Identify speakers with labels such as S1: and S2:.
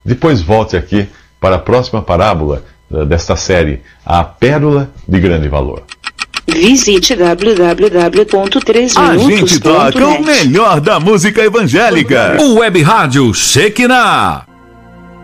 S1: Depois volte aqui para a próxima parábola desta série, A Pérola de Grande Valor.
S2: Visite www.3minutos.net.
S3: A gente toca o melhor da música evangélica. O Web Rádio Shekinah.